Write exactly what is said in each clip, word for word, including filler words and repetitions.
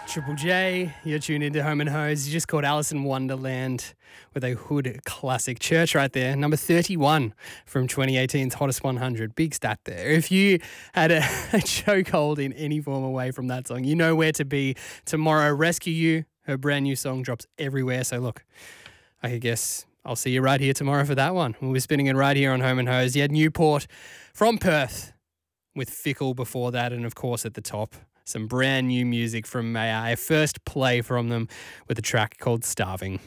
Triple J, you're tuned into Home and Hose. You just called Alice in Wonderland with a hood classic. Church right there, number thirty-one from twenty eighteen's Hottest one hundred. Big stat there. If you had a, a chokehold in any form or way from that song, you know where to be tomorrow. Rescue You, her brand new song drops everywhere. So look, I guess I'll see you right here tomorrow for that one. We'll be spinning it right here on Home and Hose. You had Newport from Perth with Fickle before that, and of course at the top, some brand new music from Maya. A first play from them with a track called Starving.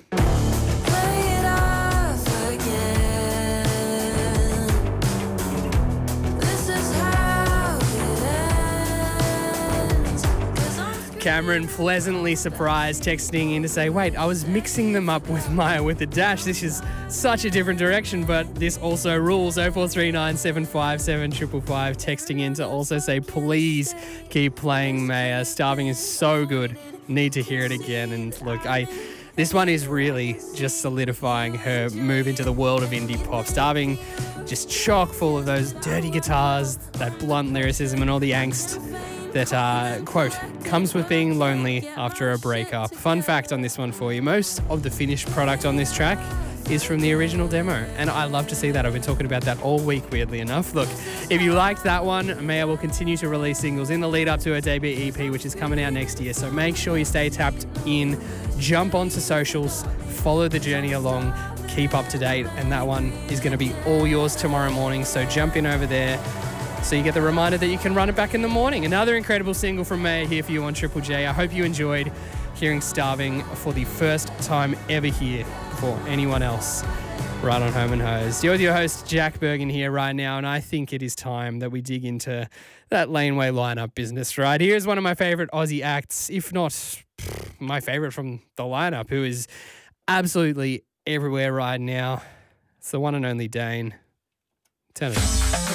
Cameron pleasantly surprised, texting in to say, wait, I was mixing them up with Maya with a dash. This is such a different direction, but this also rules. oh four three nine, seven five seven, five five five. Texting in to also say, please keep playing Maya. Starving is so good. Need to hear it again. And look, I... this one is really just solidifying her move into the world of indie pop. Starving, just chock full of those dirty guitars, that blunt lyricism and all the angst that, uh, quote, comes with being lonely after a breakup. Fun fact on this one for you, most of the finished product on this track is from the original demo, and I love to see that. I've been talking about that all week, weirdly enough. Look, if you liked that one, Maya will continue to release singles in the lead up to her debut E P, which is coming out next year, so make sure you stay tapped in, jump onto socials, follow the journey along, keep up to date, and that one is going to be all yours tomorrow morning, so jump in over there so you get the reminder that you can run it back in the morning. Another incredible single from Maya here for you on Triple J. I hope you enjoyed hearing Starving for the first time ever here before anyone else right on Home and Hose. You're with your host, Jack Bergen, here right now, and I think it is time that we dig into that laneway lineup business, right? Here's one of my favourite Aussie acts, if not pff, my favourite from the lineup, who is absolutely everywhere right now. It's the one and only Dane. Turn it up.